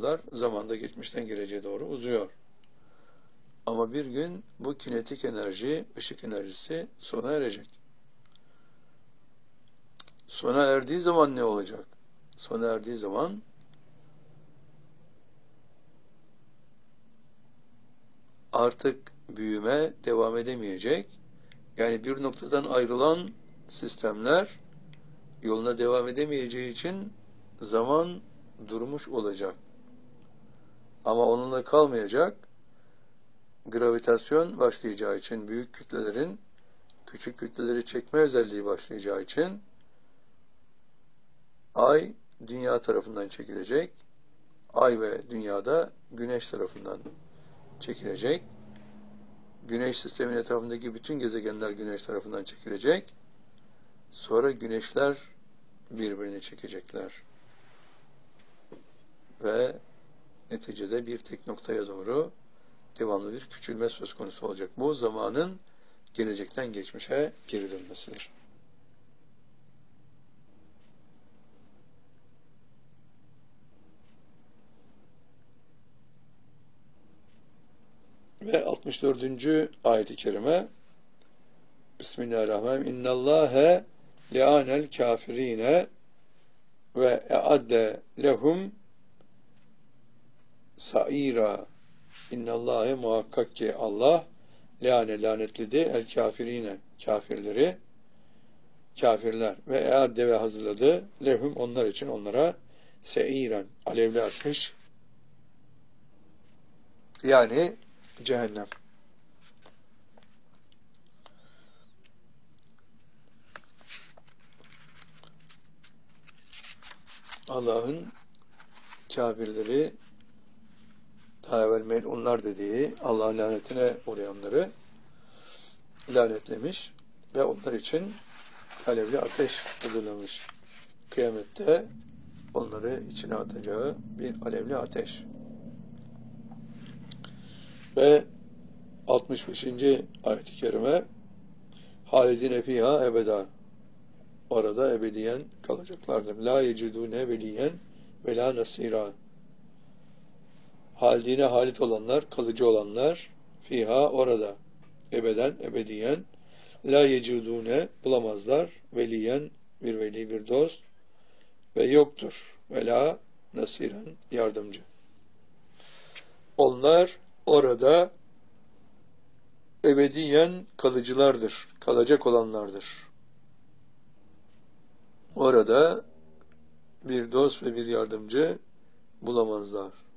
bakıyorlar. Zamanda geçmişten geleceğe doğru uzuyor. Ama bir gün bu kinetik enerji, ışık enerjisi sona erecek. Sona erdiği zaman ne olacak? Sona erdiği zaman artık büyüme devam edemeyecek. Yani bir noktadan ayrılan sistemler yoluna devam edemeyeceği için zaman durmuş olacak. Ama onunla kalmayacak. Gravitasyon başlayacağı için büyük kütlelerin küçük kütleleri çekme özelliği başlayacağı için Ay Dünya tarafından çekilecek. Ay ve Dünya da Güneş tarafından çekilecek. Güneş sistemin etrafındaki bütün gezegenler Güneş tarafından çekilecek. Sonra güneşler birbirini çekecekler. Ve neticede bir tek noktaya doğru devamlı bir küçülme söz konusu olacak. Bu zamanın gelecekten geçmişe geri dönmesidir. Ve 64. ayet-i kerime Bismillahirrahmanirrahim. İnnallâhe le'ânel kâfirîne ve e'adde lehum sa'îrâ. İnnallâhe muhakkak ki Allah le'âne lanetledi el kâfirîne kafirleri kafirler ve e'adde ve hazırladı lehum onlar için onlara se'iren alevli ateş yani cehennem. Allah'ın kafirleri daha evvel melunlar dediği Allah'ın lanetine uğrayanları lanetlemiş ve onlar için alevli ateş hazırlamış. Kıyamette onları içine atacağı bir alevli ateş. Ve 65. ayet-i kerime halidine fîhâ ebedâ orada ebediyen kalacaklardır. La yecidûne veliyen ve la nasîrâ halidine halit olanlar, kalıcı olanlar fîhâ orada ebeden, ebediyen la yecidûne bulamazlar veliyen bir veli, bir dost ve yoktur ve la nasiren yardımcı. Onlar orada ebediyen kalıcılardır, kalacak olanlardır. Orada bir dost ve bir yardımcı bulamazlar.